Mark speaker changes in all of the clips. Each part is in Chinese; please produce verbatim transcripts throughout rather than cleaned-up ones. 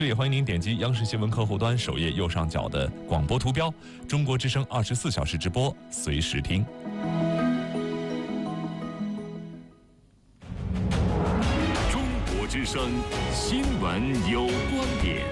Speaker 1: 也欢迎您点击央视新闻客户端首页右上角的广播图标，中国之声二十四小时直播，随时听。
Speaker 2: 中国之声新闻有观点，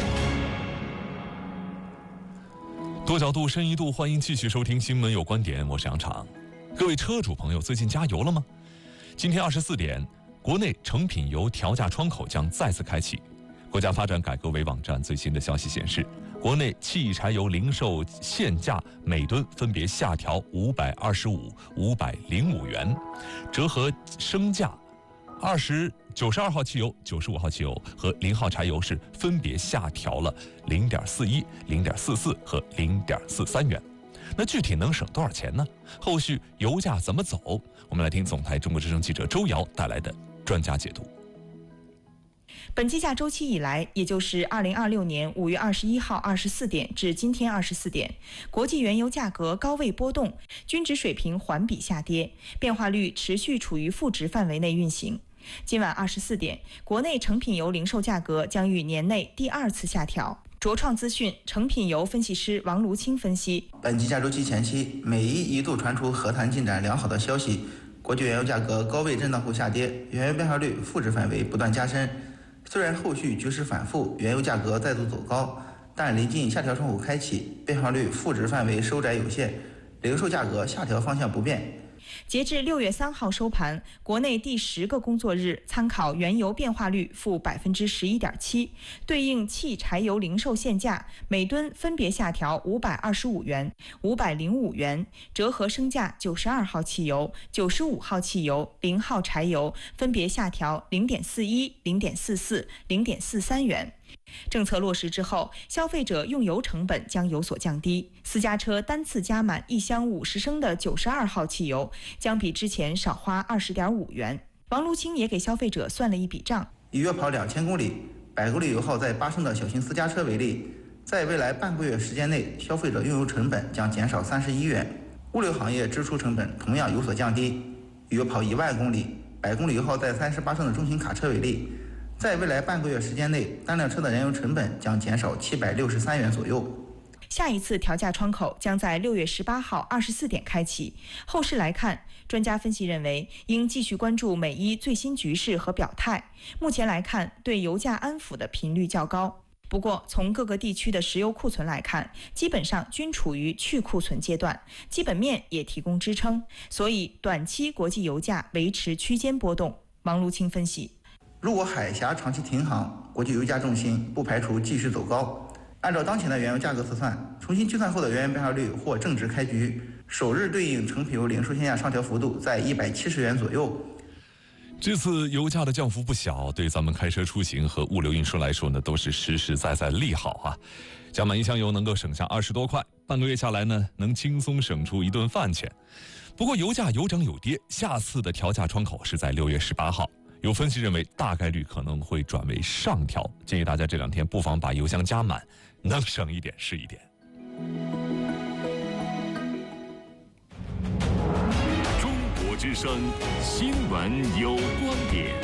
Speaker 1: 多角度、深一度，欢迎继续收听新闻有观点，我是杨常。各位车主朋友，最近加油了吗？今天二十四点，国内成品油调价窗口将再次开启。国家发展改革委网站最新的消息显示，国内汽柴油零售限价每吨分别下调五百二十五、五百零五元，折合升价。二十九十二号汽油、九十五号汽油和零号柴油是分别下调了零点四一、零点四四和零点四三元。那具体能省多少钱呢？后续油价怎么走？我们来听总台中国之声记者周瑶带来的专家解读。
Speaker 3: 本计价周期以来，也就是二零二六年五月二十一号二十四点至今天二十四点，国际原油价格高位波动，均值水平环比下跌，变化率持续处于负值范围内运行。今晚二十四点，国内成品油零售价格将于年内第二次下调。卓创资讯成品油分析师王卢清分析，
Speaker 4: 本计价周期前期，美伊一度传出和谈进展良好的消息，国际原油价格高位震荡后下跌，原油变化率负值范围不断加深。虽然后续局势反复，原油价格再度走高，但临近下调窗口开启，变化率负值范围收窄有限，零售价格下调方向不变。
Speaker 3: 截至六月三号收盘，国内第十个工作日参考原油变化率负百分之十一点七，对应汽柴油零售限价每吨分别下调五百二十五元、五百零五元，折合升价九十二号汽油、九十五号汽油、零号柴油分别下调零点四一、零点四四、零点四三元。政策落实之后，消费者用油成本将有所降低。私家车单次加满一箱五十升的九十二号汽油，将比之前少花二十点五元。王卢清也给消费者算了一笔账：
Speaker 4: 以月跑两千公里、百公里油耗在八升的小型私家车为例，在未来半个月时间内，消费者用油成本将减少三十一元。物流行业支出成本同样有所降低。以月跑一万公里、百公里油耗在三十八升的中型卡车为例，在未来半个月时间内，单辆车的燃油成本将减少七百六十三元左右。
Speaker 3: 下一次调价窗口将在六月十八号二十四点开启。后市来看，专家分析认为，应继续关注美伊最新局势和表态。目前来看，对油价安抚的频率较高。不过，从各个地区的石油库存来看，基本上均处于去库存阶段，基本面也提供支撑，所以短期国际油价维持区间波动。王卢清分析，
Speaker 4: 如果海峡长期停航，国际油价重心不排除继续走高。按照当前的原油价格测算，重新计算后的原油变化率或正值开局，首日对应成品油零售限价上调幅度在一百七十元左右。
Speaker 1: 这次油价的降幅不小，对咱们开车出行和物流运输来说呢，都是实实在在利好啊。加满一箱油能够省下二十多块，半个月下来呢，能轻松省出一顿饭钱。不过油价有涨有跌，下次的调价窗口是在六月十八号。有分析认为，大概率可能会转为上调，建议大家这两天不妨把油箱加满，能省一点是一点。
Speaker 2: 中国之声新闻有观点，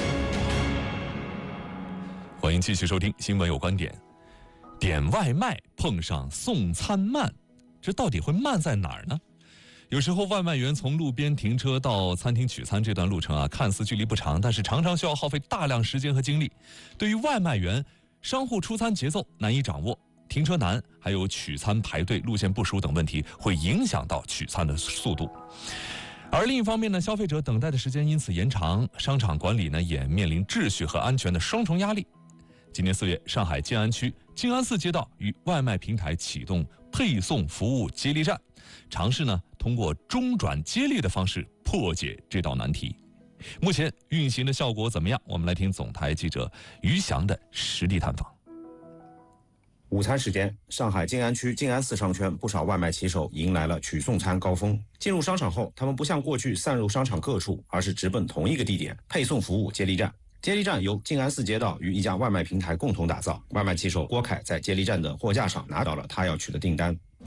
Speaker 1: 欢迎继续收听新闻有观点。点外卖碰上送餐慢，这到底会慢在哪儿呢？有时候外卖员从路边停车到餐厅取餐这段路程啊，看似距离不长，但是常常需要耗费大量时间和精力。对于外卖员，商户出餐节奏难以掌握，停车难，还有取餐排队、路线不熟等问题，会影响到取餐的速度。而另一方面呢，消费者等待的时间因此延长，商场管理呢也面临秩序和安全的双重压力。今年四月，上海静安区静安寺街道与外卖平台启动配送服务接力站，尝试呢通过中转接力的方式破解这道难题。目前运行的效果怎么样？我们来听总台记者于翔的实地探访。
Speaker 5: 午餐时间，上海静安区静安寺商圈不少外卖骑手迎来了取送餐高峰。进入商场后，他们不像过去散入商场各处，而是直奔同一个地点——配送服务接力站。接力站由静安寺街道与一家外卖平台共同打造。外卖骑手郭凯在接力站的货架上拿到了他要取的订单。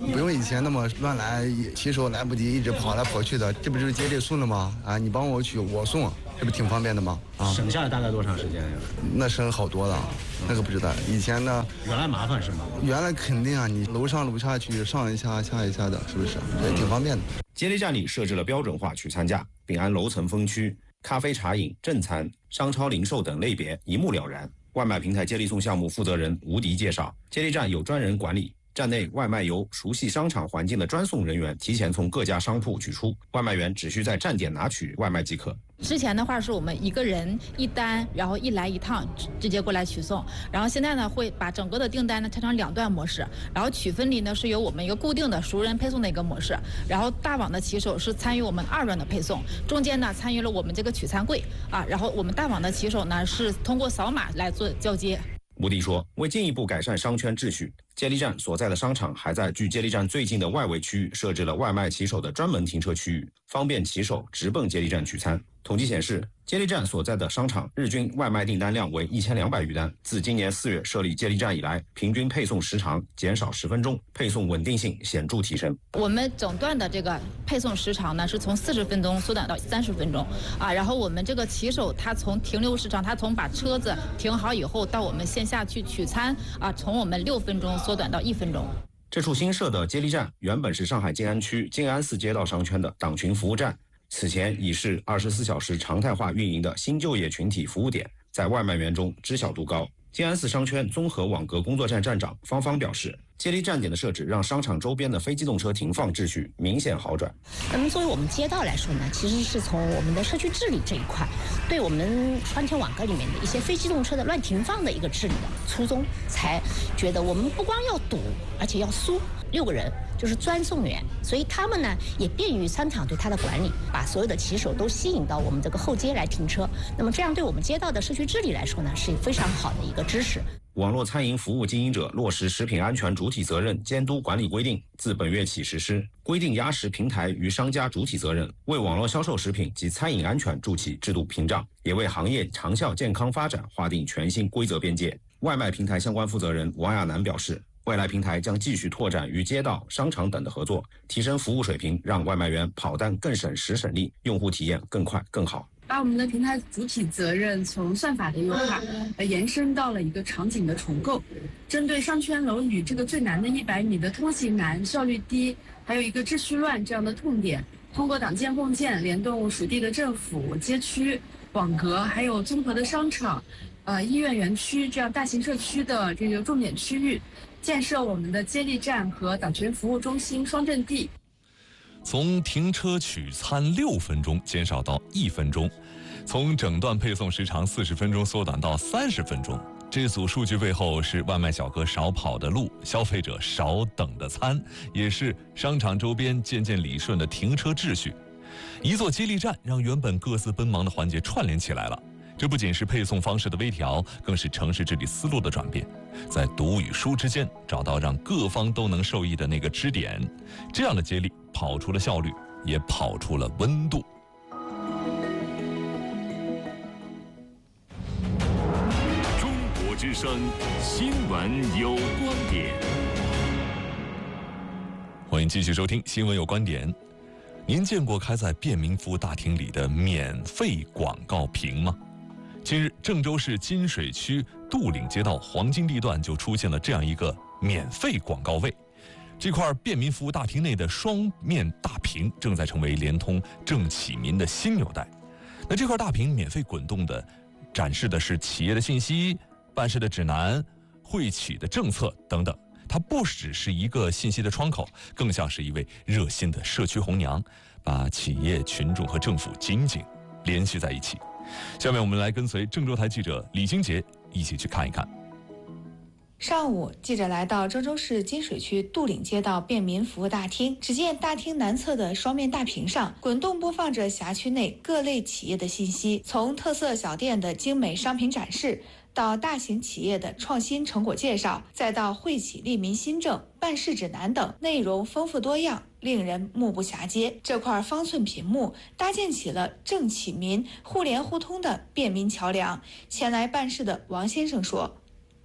Speaker 6: 不用以前那么乱来，骑手来不及，一直跑来跑去的，这不就是接力送的吗？啊，你帮我取，我送，这不挺方便的吗？啊，
Speaker 5: 省下来大概多长时间呀？
Speaker 6: 那省好多了，那个不知道。以前呢，
Speaker 5: 原来麻烦是吗？
Speaker 6: 原来肯定啊，你楼上楼下去，上一下下一下的，是不是？也挺方便的。
Speaker 5: 接力站里设置了标准化取餐架，并按楼层分区，咖啡茶饮、正餐、商超零售等类别一目了然。外卖平台接力送项目负责人吴迪介绍，接力站有专人管理，站内外卖由熟悉商场环境的专送人员提前从各家商铺取出，外卖员只需在站点拿取外卖即可。
Speaker 7: 之前的话是我们一个人一单，然后一来一趟直接过来取送，然后现在呢会把整个的订单呢拆成两段模式，然后取分离呢是由我们一个固定的熟人配送的一个模式，然后大网的骑手是参与我们二段的配送，中间呢参与了我们这个取餐柜啊，然后我们大网的骑手呢是通过扫码来做交接。
Speaker 5: 吴迪说，为进一步改善商圈秩序，接力站所在的商场还在距接力站最近的外围区域设置了外卖骑手的专门停车区域，方便骑手直奔接力站取餐。统计显示，接力站所在的商场日均外卖订单量为一千两百余单。自今年四月设立接力站以来，平均配送时长减少十分钟，配送稳定性显著提升。
Speaker 7: 我们整段的这个配送时长呢，是从四十分钟缩短到三十分钟啊。然后我们这个骑手他从停留时长，他从把车子停好以后到我们线下去取餐啊，从我们六分钟缩短到一分钟。
Speaker 5: 这处新设的接力站原本是上海静安区静安寺街道商圈的党群服务站。此前已是二十四小时常态化运营的新就业群体服务点，在外卖员中知晓度高。静安寺商圈综合网格工作站站长方方表示，接力站点的设置让商场周边的非机动车停放秩序明显好转。
Speaker 8: 那么作为我们街道来说呢，其实是从我们的社区治理这一块，对我们商圈网格里面的一些非机动车的乱停放的一个治理的初衷，才觉得我们不光要堵，而且要疏。六个人就是专送员，所以他们呢也便于商场对他的管理，把所有的骑手都吸引到我们这个后街来停车。那么这样对我们街道的社区治理来说呢，是非常好的一个支持。
Speaker 5: 网络餐饮服务经营者落实食品安全主体责任监督管理规定自本月起实施，规定压实平台与商家主体责任，为网络销售食品及餐饮安全筑起制度屏障，也为行业长效健康发展划定全新规则边界。外卖平台相关负责人王亚楠表示，未来平台将继续拓展与街道、商场等的合作，提升服务水平，让外卖员跑单更省时省力，用户体验更快更好。
Speaker 9: 把我们的平台主体责任从算法的优化，呃，延伸到了一个场景的重构。针对商圈楼宇这个最难的一百米的通行难、效率低，还有一个秩序乱这样的痛点，通过党建共建，联动属地的政府、街区、网格，还有综合的商场、呃医院园区这样大型社区的这个重点区域，建设我们的接力站和党群服务中心双阵地。
Speaker 1: 从停车取餐六分钟减少到一分钟，从整段配送时长四十分钟缩短到三十分钟。这组数据背后是外卖小哥少跑的路，消费者少等的餐，也是商场周边渐渐理顺的停车秩序。一座接力站让原本各自奔忙的环节串联起来了。这不仅是配送方式的微调，更是城市治理思路的转变，在读与书之间找到让各方都能受益的那个支点。这样的接力跑出了效率，也跑出了温度。
Speaker 2: 中国之声新闻有观点，
Speaker 1: 欢迎继续收听新闻有观点。您见过开在便民服务大厅里的免费广告屏吗？近日，郑州市金水区杜岭街道黄金地段就出现了这样一个免费广告位。这块便民服务大厅内的双面大屏正在成为联通郑启民的新纽带。那这块大屏免费滚动的，展示的是企业的信息、办事的指南、会企的政策等等。它不只是一个信息的窗口，更像是一位热心的社区红娘，把企业、群众和政府紧紧联系在一起。下面我们来跟随郑州台记者李金杰一起去看一看。
Speaker 3: 上午，记者来到郑州市金水区杜岭街道便民服务大厅，只见大厅南侧的双面大屏上滚动播放着辖区内各类企业的信息，从特色小店的精美商品展示，到大型企业的创新成果介绍，再到惠企利民新政、办事指南等，内容丰富多样，令人目不暇接。这块方寸屏幕搭建起了郑启民互联互通的便民桥梁。前来办事的王先生说：“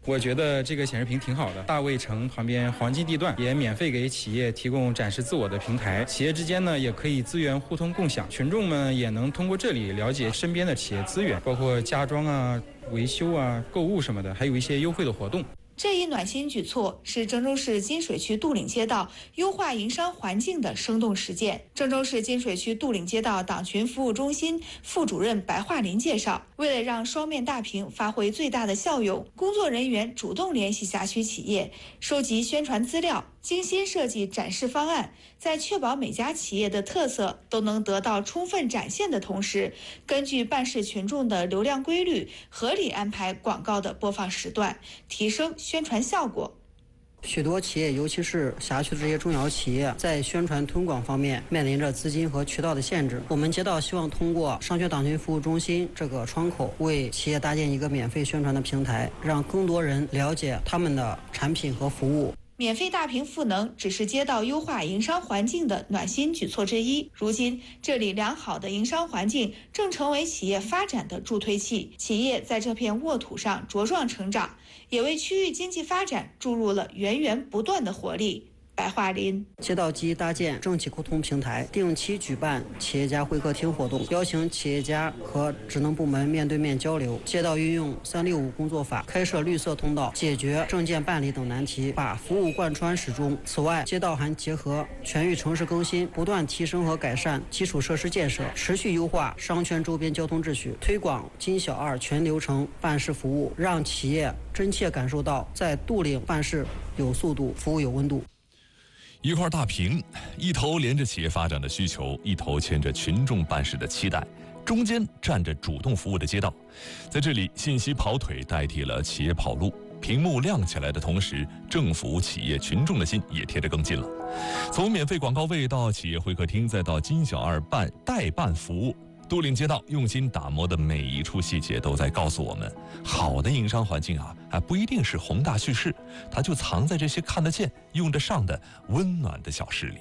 Speaker 10: 我觉得这个显示屏挺好的，大卫城旁边黄金地段，也免费给企业提供展示自我的平台，企业之间呢也可以资源互通共享，群众们也能通过这里了解身边的企业资源，包括家装啊、维修啊、购物什么的，还有一些优惠的活动。
Speaker 3: 这一暖心举措是郑州市金水区杜岭街道优化营商环境的生动实践。郑州市金水区杜岭街道党群服务中心副主任白桦林介绍，为了让双面大屏发挥最大的效用，工作人员主动联系辖区企业，收集宣传资料，精心设计展示方案，在确保每家企业的特色都能得到充分展现的同时，根据办事群众的流量规律，合理安排广告的播放时段，提升宣传效果。
Speaker 11: 许多企业，尤其是辖区的这些中小企业，在宣传推广方面面临着资金和渠道的限制。我们街道希望通过商圈党群服务中心这个窗口，为企业搭建一个免费宣传的平台，让更多人了解他们的产品和服务。
Speaker 3: 免费大屏赋能只是街道优化营商环境的暖心举措之一，如今这里良好的营商环境正成为企业发展的助推器，企业在这片沃土上茁壮成长，也为区域经济发展注入了源源不断的活力。白桦林
Speaker 11: 街道基搭建政企沟通平台，定期举办企业家会客厅活动，邀请企业家和职能部门面对面交流。街道运用三六五工作法，开设绿色通道，解决证件办理等难题，把服务贯穿始终。此外，街道还结合全域城市更新，不断提升和改善基础设施建设，持续优化商圈周边交通秩序，推广金小二全流程办事服务，让企业真切感受到在杜岭办事有速度，服务有温度。
Speaker 1: 一块大屏，一头连着企业发展的需求，一头牵着群众办事的期待，中间站着主动服务的街道。在这里，信息跑腿代替了企业跑路，屏幕亮起来的同时，政府、企业、群众的心也贴得更近了。从免费广告位到企业会客厅，再到金小二办代办服务，杜岭街道用心打磨的每一处细节都在告诉我们，好的营商环境啊，还不一定是宏大叙事，它就藏在这些看得见、用得上的温暖的小事里。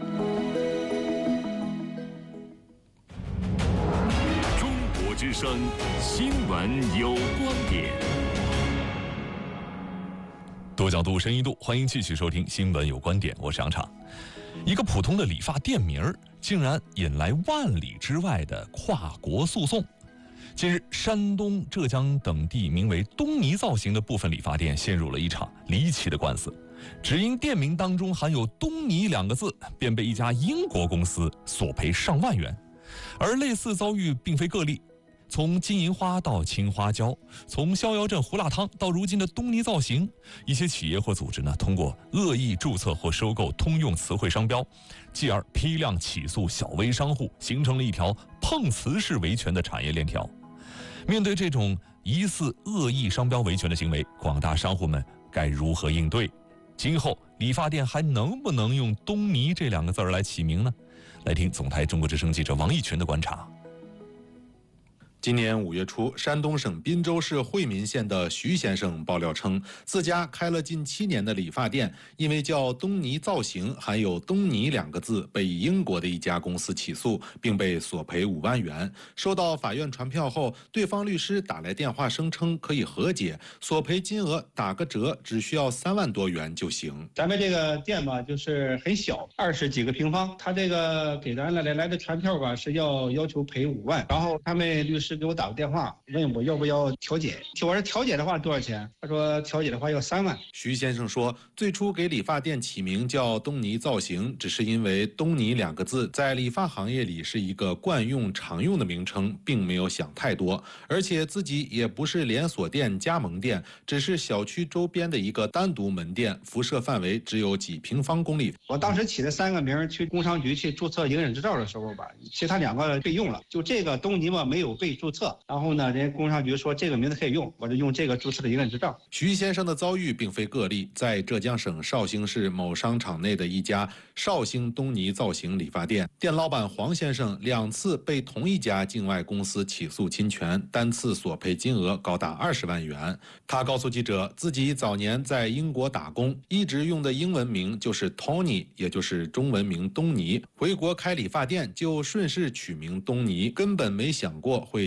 Speaker 2: 中国之声新闻有观点，
Speaker 1: 多角度、深一度，欢迎继续收听《新闻有观点》，我是杨畅。一个普通的理发店名儿，竟然引来万里之外的跨国诉讼。近日，山东、浙江等地名为东尼造型的部分理发店陷入了一场离奇的官司，只因店名当中含有东尼两个字，便被一家英国公司索赔上万元。而类似遭遇并非个例，从金银花到青花椒，从逍遥镇胡辣汤到如今的东尼造型，一些企业或组织呢，通过恶意注册或收购通用词汇商标，继而批量起诉小微商户，形成了一条碰瓷式维权的产业链条。面对这种疑似恶意商标维权的行为，广大商户们该如何应对？今后理发店还能不能用东尼这两个字儿来起名呢？来听总台中国之声记者王义群的观察。
Speaker 12: 今年五月初，山东省滨州市惠民县的徐先生爆料称，自家开了近七年的理发店，因为叫东尼造型，含有东尼两个字，被英国的一家公司起诉，并被索赔五万元。收到法院传票后，对方律师打来电话声称可以和解，索赔金额打个折，只需要三万多元就行。
Speaker 13: 咱们这个店吧，就是很小，二十几个平方，他这个给咱来来的传票吧，是要要求赔五万，然后他们律师给我打个电话，问我要不要调解。我说调解的话多少钱？他说调解的话要三万。
Speaker 12: 徐先生说，最初给理发店起名叫东尼造型，只是因为东尼两个字在理发行业里是一个惯用常用的名称，并没有想太多。而且自己也不是连锁店、加盟店，只是小区周边的一个单独门店，辐射范围只有几平方公里。
Speaker 13: 我当时起了三个名，去工商局去注册营业执照的时候吧，其他两个备用了，就这个东尼嘛没有被注册。然后呢，人家工商局说这个名字可以用，我就用这个注册的营业执照。
Speaker 12: 徐先生的遭遇并非个例，在浙江省绍兴市某商场内的一家绍兴东尼造型理发店，店老板黄先生两次被同一家境外公司起诉侵权，单次索赔金额高达二十万元。他告诉记者，自己早年在英国打工，一直用的英文名就是 Tony， 也就是中文名东尼。回国开理发店就顺势取名东尼，根本没想过会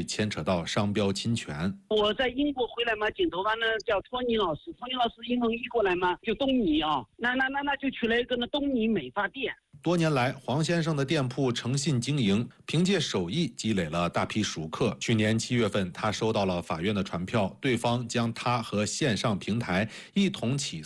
Speaker 12: 牵扯到商标侵权。
Speaker 14: 我在英国回来嘛，剪头发呢叫托尼老师，托尼老师英文译过来嘛就东尼啊，那那那那就取了一个呢东尼美发店。
Speaker 12: 多年来，黄先生的店铺诚信经营，凭借手艺积累了大批熟客。去年七月份，他收到了法院的传票，对方将他和线上平台一同起诉。